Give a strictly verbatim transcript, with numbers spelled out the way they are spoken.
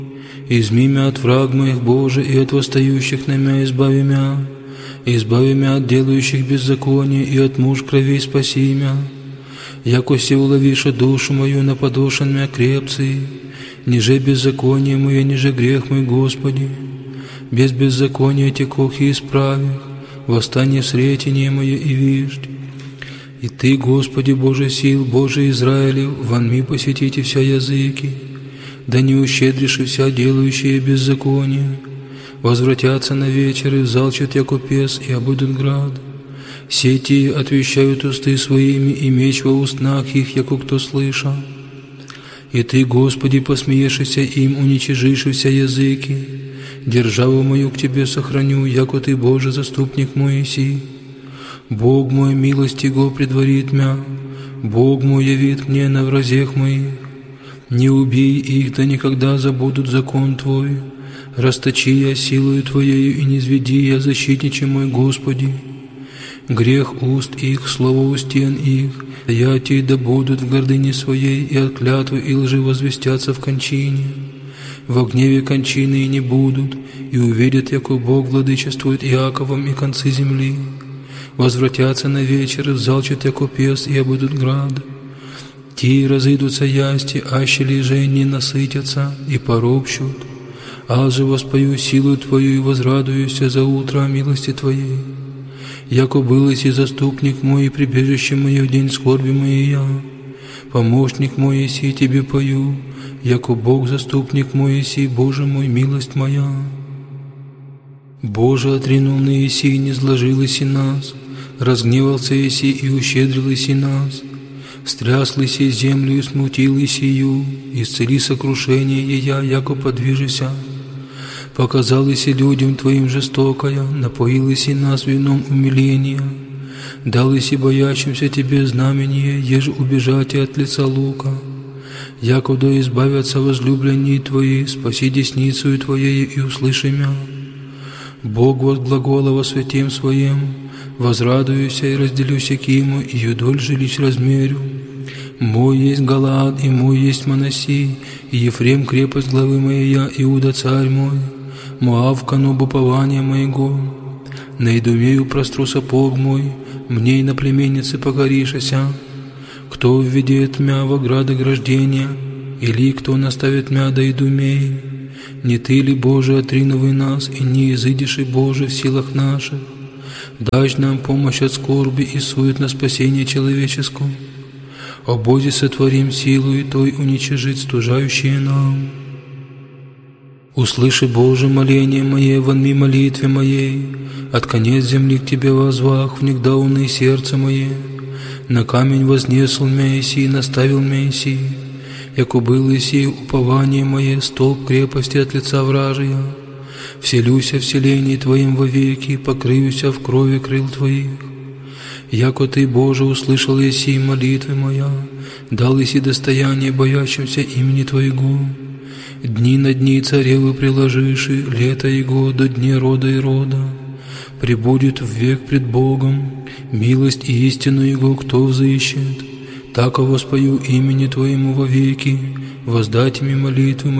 Изми мя от враг моих, Боже, и от восстающих на мя избави мя. Избави мя от делающих беззаконие, и от муж кровей спаси мя. Яко се уловиша душу мою на подошен мя крепцы, ниже беззаконие мое, ниже грех мой, Господи. Без беззакония текох и исправих, восстание сретение мое и виждь. И Ты, Господи, Боже сил, Боже Израилев, вонми посетите вся языки, да не ущедришь и вся делающие беззаконие. Возвратятся на вечер и взалчат яко пес, и обыдут град. Сети отвещают усты своими, и меч во устнах их, яко кто слыша. И Ты, Господи, посмеешься им, уничижишь вся языки. Державу мою к Тебе сохраню, яко Ты, Боже, заступник мой иси. Бог мой, милость Его предварит мя, Бог мой явит мне на вразех моих. Не убей их, да никогда забудут закон Твой. Расточи я силою Твоею, и не низведи я, защитниче мой, Господи. Грех уст их, слово у стен их, ятии да будут в гордыне своей, и от клятвы и лжи возвестятся в кончине. Во гневе кончины и не будут, и увидят, яко Бог владычествует Иаковом и концы земли. Возвратятся на вечер, и взалчат яко пес, и обыдут град. Ти разыдутся ясти, аще лиже не насытятся, и поропщут. Аз же воспою силу Твою и возрадуюся за утро о милости Твоей. Яко был и заступник мой, и прибежище мое в день скорби моей я. Помощник мой еси, Тебе пою, яко Бог заступник мой еси, Боже мой, милость моя. Боже, отринул на еси, не сложил еси нас, разгневался еси и ущедрил еси нас. Стряс еси землю и смутил есию, исцели сокрушение ея, яко подвижися. Показал еси людям Твоим жестокая, напоил еси нас вином умиления. Дал еси боящимся Тебе знамение, еже убежать от лица лука. Яко да избавятся возлюбленные Твои, спаси десницею Твоей и услыши мя. Бог от глагола во святем Своем, возрадуюся и разделюся к Ему, и юдоль жилищ размерю. Мой есть Галаад, и мой есть Манасий, и Ефрем крепость главы моя, Иуда царь мой, Моав коноб упования моего. На Идумею простру сапог мой, мне и на племеннице покоришася. Кто введет мя в ограды граждения, или кто наставит мя до Идумеи? Не Ты ли, Боже, отринувай нас, и не изыдешь и, Боже, в силах наших? Дашь нам помощь от скорби и сует на спасение человеческое. О Бозе сотворим силу и Той уничижить стужающие нам. Услыши, Боже, моление мое, вонми молитве моей, от конец земли к Тебе возвах, внегда уны сердце мое. На камень вознесл мя еси, наставил мя еси, яко был еси упование мое, столб крепости от лица вражия. Вселюся в селении Твоим вовеки, покрыюся в крови крыл Твоих. Яко Ты, Боже, услышал еси молитвы моя, дал еси достояние боящимся имени Твоего. Дни на дни царевы приложиши, лето Его до дней рода и рода. Пребудет в век пред Богом, милость и истину Его кто взыщет. Так воспою имени Твоему вовеки, воздать им молитвы